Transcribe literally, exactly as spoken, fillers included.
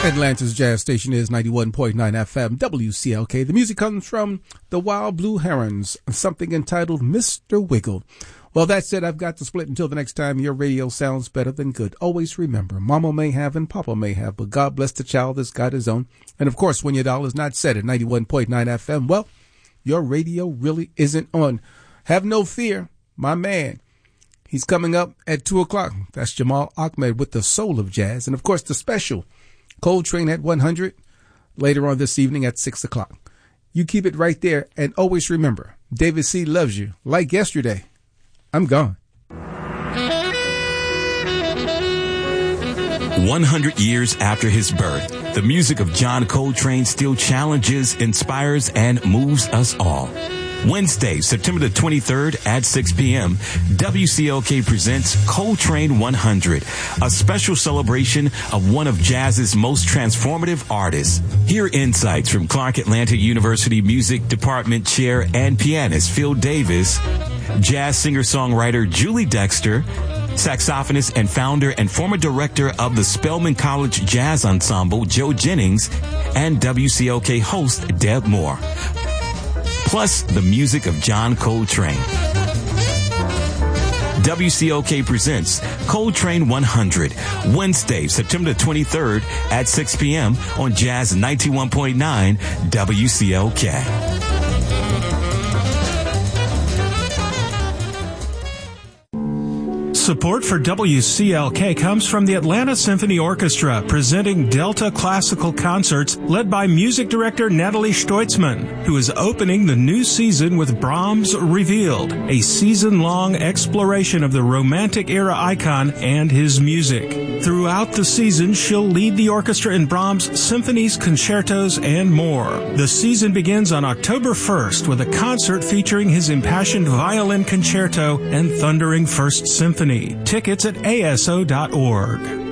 Atlanta's jazz station is ninety-one point nine F M, W C L K. The music comes from the Wild Blue Herons, something entitled Mister Wiggle. Well, that said, I've got to split until the next time your radio sounds better than good. Always remember, Mama may have and Papa may have, but God bless the child that's got his own. And of course, when your dial is not set at ninety-one point nine F M, well, your radio really isn't on. Have no fear, my man. He's coming up at two o'clock. That's Jamal Ahmed with the Soul of Jazz. And of course, the special Coltrane at one hundred later on this evening at six o'clock. You keep it right there, and always remember, David C. loves you like yesterday. I'm gone. one hundred years after his birth, the music of John Coltrane still challenges, inspires, and moves us all. Wednesday, September the twenty-third at six p.m., W C L K presents Coltrane one hundred, a special celebration of one of jazz's most transformative artists. Hear insights from Clark Atlanta University Music Department Chair and pianist Phil Davis, jazz singer-songwriter Julie Dexter, saxophonist and founder and former director of the Spelman College Jazz Ensemble Joe Jennings, and W C L K host Deb Moore. Plus the music of John Coltrane. W C L K presents Coltrane one hundred, Wednesday, September the twenty-third at six p.m. on Jazz ninety-one point nine W C L K. Support for W C L K comes from the Atlanta Symphony Orchestra, presenting Delta Classical Concerts, led by music director Natalie Stoitzman, who is opening the new season with Brahms Revealed, a season-long exploration of the Romantic era icon and his music. Throughout the season, she'll lead the orchestra in Brahms' symphonies, concertos, and more. The season begins on October first with a concert featuring his impassioned violin concerto and thundering First Symphony. Tickets at A S O dot org.